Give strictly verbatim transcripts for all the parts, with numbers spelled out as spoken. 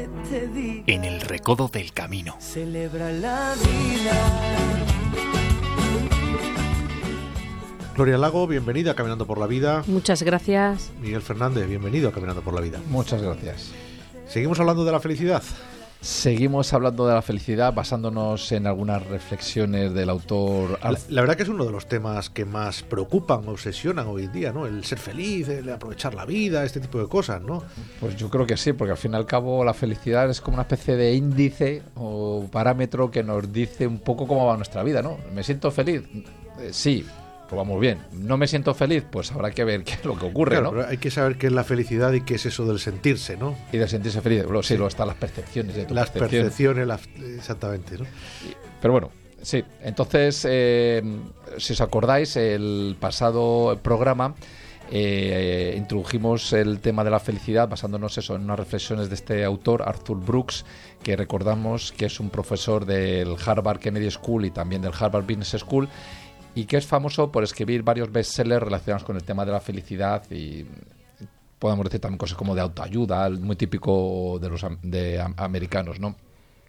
te diga. En el recodo del camino. Celebra la vida. Gloria Lago, bienvenida a Caminando por la Vida. Muchas gracias. Miguel Fernández, bienvenido a Caminando por la Vida. Muchas gracias. Seguimos hablando de la felicidad. Seguimos hablando de la felicidad basándonos en algunas reflexiones del autor. La, la verdad que es uno de los temas que más preocupan, obsesionan hoy en día, ¿no? El ser feliz, el aprovechar la vida, este tipo de cosas, ¿no? Pues yo creo que sí, porque al fin y al cabo la felicidad es como una especie de índice o parámetro que nos dice un poco cómo va nuestra vida, ¿no? ¿Me siento feliz? Eh, sí. Pues vamos bien. ¿No me siento feliz? Pues habrá que ver qué es lo que ocurre, claro, ¿no? Pero hay que saber qué es la felicidad y qué es eso del sentirse, ¿no? Y de sentirse feliz. Bueno, sí, sí. Luego están las percepciones de tu Las percepción. percepciones, las, exactamente, ¿no? Pero bueno, sí. Entonces, eh, si os acordáis, el pasado programa eh, introdujimos el tema de la felicidad basándonos eso en unas reflexiones de este autor, Arthur Brooks, que recordamos que es un profesor del Harvard Kennedy School y también del Harvard Business School, y que es famoso por escribir varios bestsellers relacionados con el tema de la felicidad y podemos decir también cosas como de autoayuda, muy típico de los de americanos, ¿no?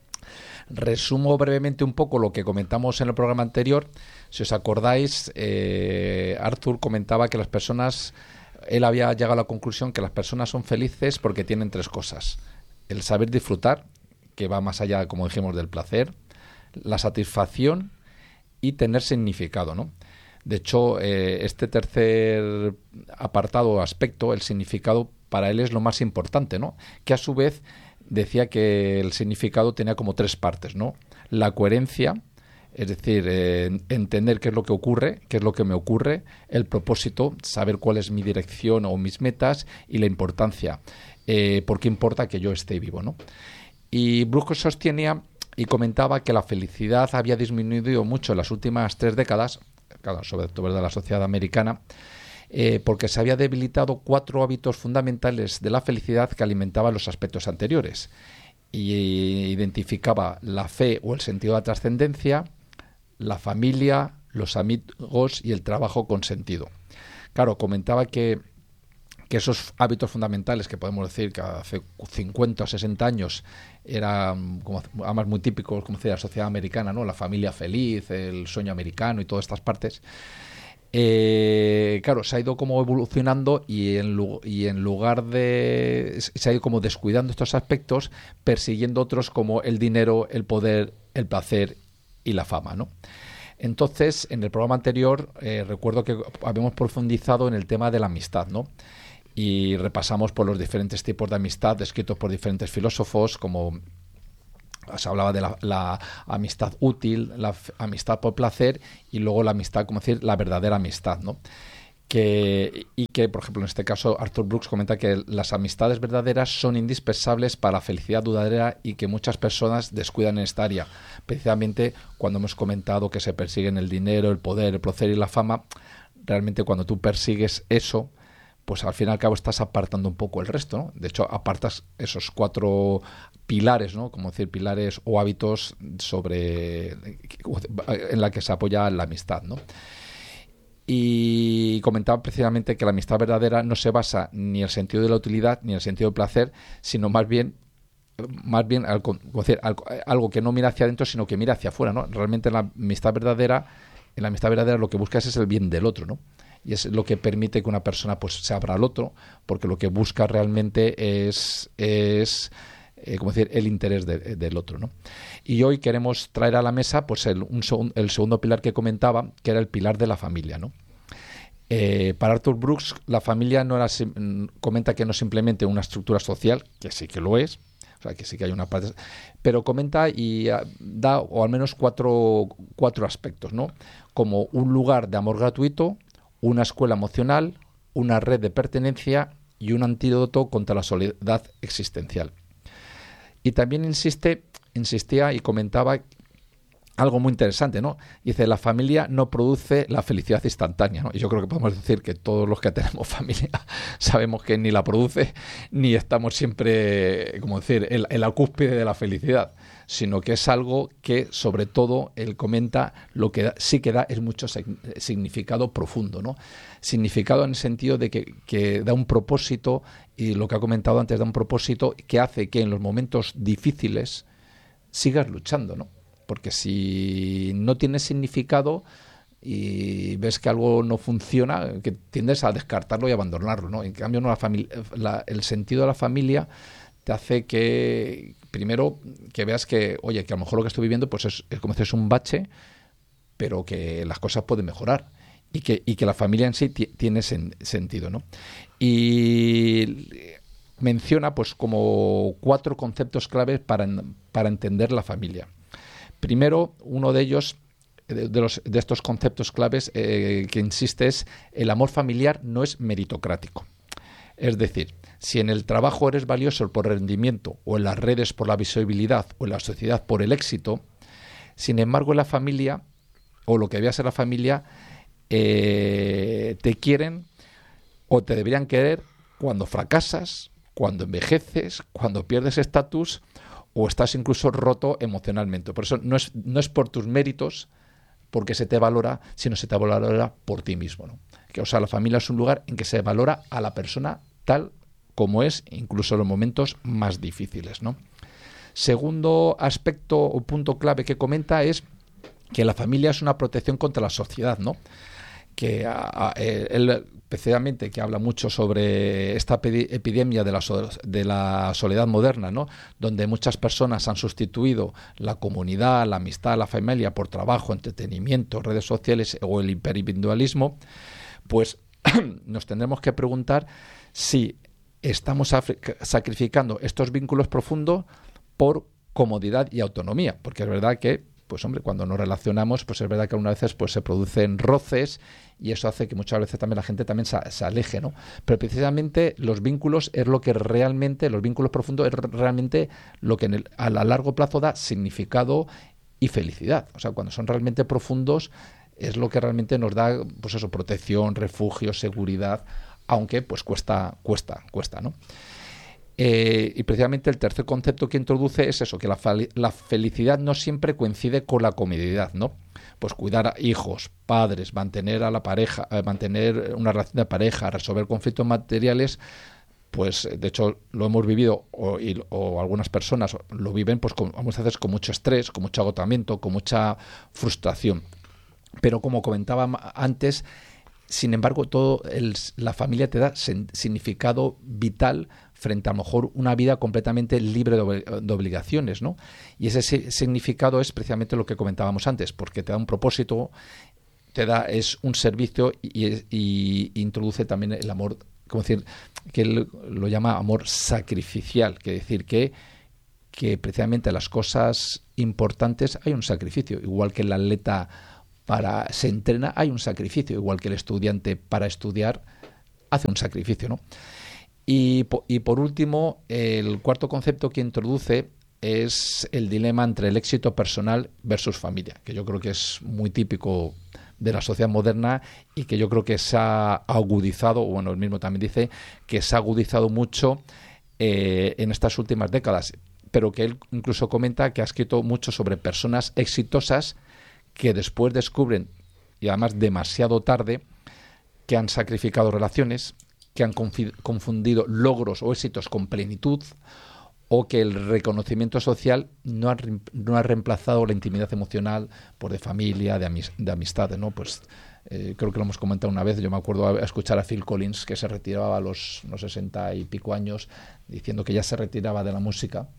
Resumo brevemente un poco lo que comentamos en el programa anterior. Si os acordáis, eh, Arthur comentaba que las personas, él había llegado a la conclusión que las personas son felices porque tienen tres cosas: el saber disfrutar, que va más allá, como dijimos, del placer; la satisfacción; y tener significado, ¿no? De hecho, eh, este tercer apartado o aspecto, el significado, para él es lo más importante, ¿no? Que a su vez decía que el significado tenía como tres partes, ¿no? La coherencia, es decir, eh, entender qué es lo que ocurre, qué es lo que me ocurre; el propósito, saber cuál es mi dirección o mis metas; y la importancia, eh, por qué importa que yo esté vivo, ¿no? Y Brooks sostenía y comentaba que la felicidad había disminuido mucho en las últimas tres décadas, claro, sobre todo de la sociedad americana, eh, porque se había debilitado cuatro hábitos fundamentales de la felicidad que alimentaban los aspectos anteriores. Y identificaba la fe o el sentido de la trascendencia, la familia, los amigos y el trabajo con sentido. Claro, comentaba que que esos hábitos fundamentales, que podemos decir que hace cincuenta o sesenta años eran, como, además muy típicos, como decía, la sociedad americana, ¿no? La familia feliz, el sueño americano y todas estas partes, eh, claro, se ha ido como evolucionando y en, y en lugar de... se ha ido como descuidando estos aspectos, persiguiendo otros como el dinero, el poder, el placer y la fama, ¿no? Entonces, en el programa anterior, eh, recuerdo que habíamos profundizado en el tema de la amistad, ¿no? Y repasamos por los diferentes tipos de amistad descritos por diferentes filósofos, como se hablaba de la, la amistad útil, la f- amistad por placer, y luego la amistad, como decir, la verdadera amistad, ¿no? Que, y que, por ejemplo, en este caso, Arthur Brooks comenta que las amistades verdaderas son indispensables para la felicidad duradera y que muchas personas descuidan en esta área. Precisamente cuando hemos comentado que se persiguen el dinero, el poder, el placer y la fama, realmente cuando tú persigues eso, pues al fin y al cabo estás apartando un poco el resto, ¿no? De hecho, apartas esos cuatro pilares, ¿no? Como decir, pilares o hábitos sobre en la que se apoya la amistad, ¿no? Y comentaba precisamente que la amistad verdadera no se basa ni en el sentido de la utilidad ni en el sentido del placer, sino más bien más bien algo, algo que no mira hacia adentro, sino que mira hacia afuera, ¿no? Realmente la amistad verdadera, en la amistad verdadera lo que buscas es el bien del otro, ¿no? Y es lo que permite que una persona pues se abra al otro, porque lo que busca realmente es, es eh, como decir, el interés de, del otro, ¿no? Y hoy queremos traer a la mesa pues el, un, el segundo pilar que comentaba, que era el pilar de la familia, ¿no? Eh, para Arthur Brooks, la familia no era, comenta que no es simplemente una estructura social, que sí que lo es, o sea que sí que hay una parte, pero comenta y da o al menos cuatro, cuatro aspectos, ¿no? Como un lugar de amor gratuito, una escuela emocional, una red de pertenencia y un antídoto contra la soledad existencial. Y también insiste, insistía y comentaba algo muy interesante, ¿no? Dice, la familia no produce la felicidad instantánea, ¿no? Y yo creo que podemos decir que todos los que tenemos familia sabemos que ni la produce, ni estamos siempre, como decir, en, en la cúspide de la felicidad, sino que es algo que, sobre todo, él comenta, lo que da, sí que da es mucho significado profundo, ¿no? Significado en el sentido de que, que da un propósito, y lo que ha comentado antes, da un propósito que hace que en los momentos difíciles sigas luchando, ¿no? Porque si no tiene significado y ves que algo no funciona, que tiendes a descartarlo y abandonarlo, ¿no? En cambio, no, la familia, la, el sentido de la familia te hace que, primero, que veas que, oye, que a lo mejor lo que estoy viviendo pues es, es como si es un bache, pero que las cosas pueden mejorar y que, y que la familia en sí t- tiene sen- sentido, ¿no? Y menciona pues como cuatro conceptos claves para, para entender la familia. Primero, uno de ellos, de, de, los, de estos conceptos claves eh, que insiste es el amor familiar no es meritocrático. Es decir, si en el trabajo eres valioso por el rendimiento, o en las redes por la visibilidad, o en la sociedad por el éxito, sin embargo en la familia, o lo que veas en la familia, eh, te quieren o te deberían querer cuando fracasas, cuando envejeces, cuando pierdes estatus, o estás incluso roto emocionalmente. Por eso no es, no es por tus méritos porque se te valora, sino se te valora por ti mismo, ¿no? Que, o sea, la familia es un lugar en que se valora a la persona tal como es, incluso en los momentos más difíciles, ¿no? Segundo aspecto o punto clave que comenta es que la familia es una protección contra la sociedad, ¿no? Que a, a, él, especialmente, que habla mucho sobre esta epidemia de la, so, de la soledad moderna, ¿no? Donde muchas personas han sustituido la comunidad, la amistad, la familia por trabajo, entretenimiento, redes sociales o el hiperindividualismo, pues nos tendremos que preguntar si estamos sacrificando estos vínculos profundos por comodidad y autonomía, porque es verdad que, pues hombre, cuando nos relacionamos, pues es verdad que algunas veces pues se producen roces y eso hace que muchas veces también la gente también se, se aleje, ¿no? Pero precisamente los vínculos es lo que realmente, los vínculos profundos es realmente lo que en el, a largo plazo da significado y felicidad. O sea, cuando son realmente profundos es lo que realmente nos da, pues eso, protección, refugio, seguridad, aunque pues cuesta, cuesta, cuesta, ¿no? Eh, y precisamente el tercer concepto que introduce es eso, que la, fa- la felicidad no siempre coincide con la comodidad, ¿no? Pues cuidar a hijos, padres, mantener a la pareja, eh, mantener una relación de pareja, resolver conflictos materiales, pues de hecho lo hemos vivido o, y, o algunas personas lo viven pues con, muchas veces con mucho estrés, con mucho agotamiento, con mucha frustración. Pero como comentaba antes, sin embargo, todo el, la familia te da sen, significado vital frente a lo mejor una vida completamente libre de, de obligaciones, ¿no? Y ese significado es precisamente lo que comentábamos antes, porque te da un propósito, te da es un servicio y, y, y introduce también el amor, como decir, que él lo llama amor sacrificial, que decir que que precisamente las cosas importantes hay un sacrificio, igual que el atleta para se entrena hay un sacrificio, igual que el estudiante para estudiar hace un sacrificio, ¿no? Y, y por último, el cuarto concepto que introduce es el dilema entre el éxito personal versus familia, que yo creo que es muy típico de la sociedad moderna y que yo creo que se ha agudizado, bueno, él mismo también dice que se ha agudizado mucho eh, en estas últimas décadas, pero que él incluso comenta que ha escrito mucho sobre personas exitosas que después descubren, y además demasiado tarde, que han sacrificado relaciones, que han confundido logros o éxitos con plenitud, o que el reconocimiento social no ha, no ha reemplazado la intimidad emocional por de familia, de, amis, de amistades, ¿no? Pues eh, creo que lo hemos comentado una vez. Yo me acuerdo a escuchar a Phil Collins, que se retiraba a los no, sesenta y pico años, diciendo que ya se retiraba de la música,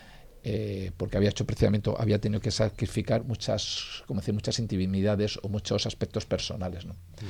eh, porque había hecho precisamente, había tenido que sacrificar muchas, como decir, muchas intimidades o muchos aspectos personales, ¿no? Uh-huh.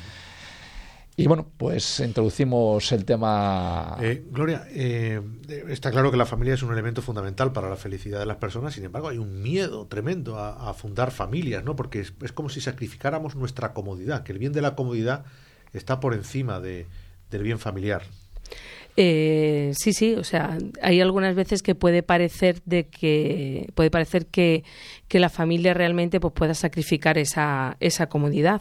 Y bueno, pues introducimos el tema. Eh, Gloria, eh, está claro que la familia es un elemento fundamental para la felicidad de las personas, sin embargo hay un miedo tremendo a, a fundar familias, ¿no? Porque es, es como si sacrificáramos nuestra comodidad, que el bien de la comodidad está por encima de, del bien familiar. Eh, sí, sí, o sea, hay algunas veces que puede parecer de que puede parecer que, que la familia realmente pues pueda sacrificar esa, esa comodidad.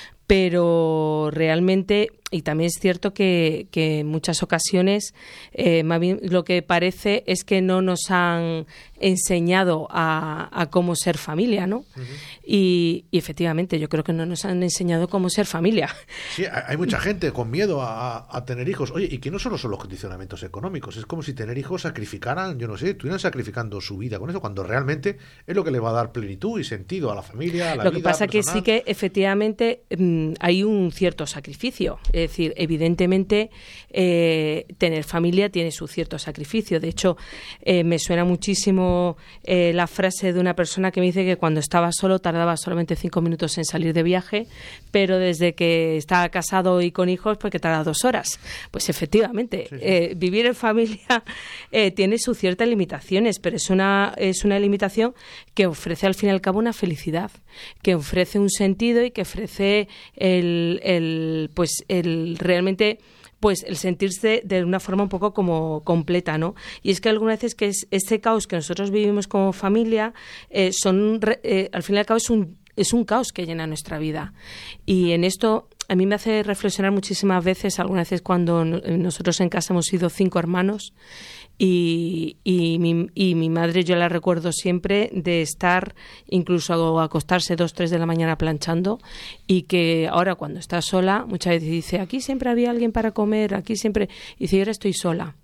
Pero realmente, y también es cierto que, que en muchas ocasiones eh, más bien lo que parece es que no nos han enseñado a, a cómo ser familia, ¿no? Uh-huh. Y, y efectivamente, yo creo que no nos han enseñado cómo ser familia. Sí, hay mucha gente con miedo a, a tener hijos. Oye, y que no solo son los condicionamientos económicos, es como si tener hijos sacrificaran, yo no sé, estuvieran sacrificando su vida con eso, cuando realmente es lo que le va a dar plenitud y sentido a la familia, a la lo vida que pasa personal. Que sí que efectivamente mmm, hay un cierto sacrificio. Es decir, evidentemente eh, tener familia tiene su cierto sacrificio. De hecho, eh, me suena muchísimo eh, la frase de una persona que me dice que cuando estaba solo tardaba solamente cinco minutos en salir de viaje, pero desde que está casado y con hijos, pues que tarda dos horas. Pues efectivamente, sí, sí. Eh, vivir en familia eh, tiene sus ciertas limitaciones, pero es una, es una limitación que ofrece al fin y al cabo una felicidad, que ofrece un sentido y que ofrece el, el pues el realmente pues el sentirse de una forma un poco como completa, ¿no? Y es que algunas veces que es este caos que nosotros vivimos como familia, eh, son eh, al fin y al cabo es un es un caos que llena nuestra vida. Y en esto a mí me hace reflexionar muchísimas veces, algunas veces cuando nosotros en casa hemos sido cinco hermanos y, y, mi, y mi madre yo la recuerdo siempre de estar incluso a acostarse dos, tres de la mañana planchando, y que ahora cuando está sola muchas veces dice, aquí siempre había alguien para comer, aquí siempre, y dice, ahora estoy sola.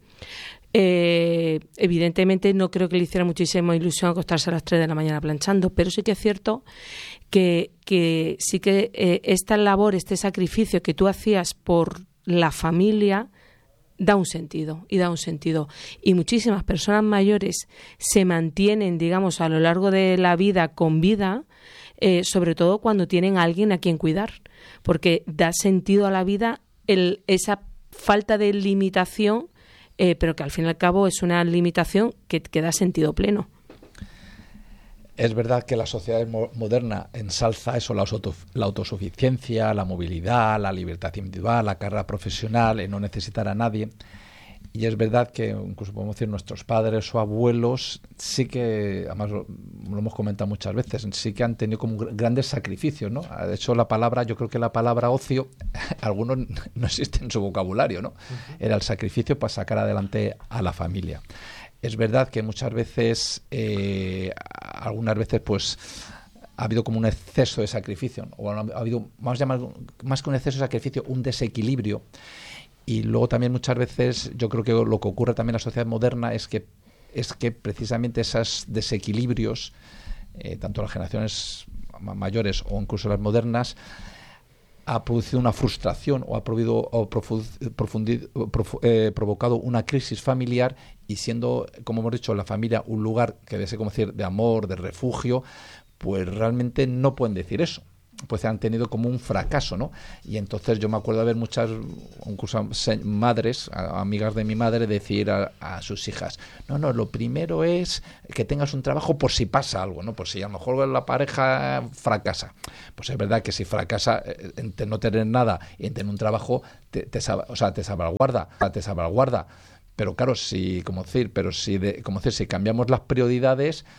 Eh, evidentemente no creo que le hiciera muchísima ilusión acostarse a las tres de la mañana planchando, pero sí que es cierto que, que sí que eh, esta labor, este sacrificio que tú hacías por la familia da un sentido, y da un sentido. Y muchísimas personas mayores se mantienen, digamos, a lo largo de la vida con vida, eh, sobre todo cuando tienen a alguien a quien cuidar, porque da sentido a la vida el, esa falta de limitación, eh, pero que al fin y al cabo es una limitación que, que da sentido pleno. Es verdad que la sociedad mo- moderna ensalza eso, la, auto- la autosuficiencia, la movilidad, la libertad individual, la carrera profesional, el no necesitar a nadie. Y es verdad que incluso podemos decir nuestros padres o abuelos sí que, además lo, lo hemos comentado muchas veces, sí que han tenido como grandes sacrificios, ¿no? De hecho, la palabra, yo creo que la palabra ocio, algunos no existe en su vocabulario, ¿no? Uh-huh. Era el sacrificio para sacar adelante a la familia. Es verdad que muchas veces, eh, algunas veces, pues ha habido como un exceso de sacrificio, ¿no? O ha habido, vamos a llamar, más que un exceso de sacrificio, un desequilibrio. Y luego también muchas veces, yo creo que lo que ocurre también en la sociedad moderna es que es que precisamente esos desequilibrios, eh, tanto las generaciones mayores o incluso las modernas, ha producido una frustración o ha provido, o profu, profundi, profu, eh, provocado una crisis familiar, y siendo, como hemos dicho, la familia un lugar que debe ser, como decir, de amor, de refugio, pues realmente no pueden decir eso. Pues han tenido como un fracaso, ¿no? Y entonces yo me acuerdo de ver muchas, incluso madres, amigas de mi madre, decir a, a sus hijas, no, no, lo primero es que tengas un trabajo por si pasa algo, ¿no? Por si a lo mejor la pareja fracasa. Pues es verdad que si fracasa, entre no tener nada y en tener un trabajo, te, te, o sea, te salvaguarda, te salvaguarda. Pero claro, si, como decir, pero si, de, como decir, si cambiamos las prioridades,